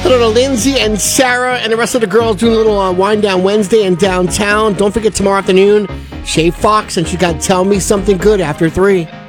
Hello to Lindsay and Sarah and the rest of the girls doing a little Wind Down Wednesday in downtown. Don't forget tomorrow afternoon, Shay Fox, and she got Tell Me Something Good after 3.